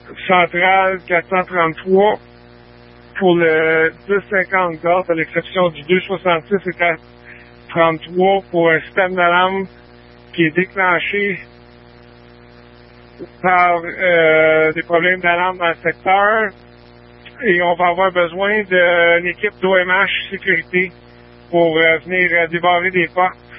centrale 433 pour le 250 gaz, à l'exception du 266 et 433 pour un système d'alarme qui est déclenché par des problèmes d'alarme dans le secteur. Et on va avoir besoin d'une équipe d'OMH sécurité pour venir débarrer des portes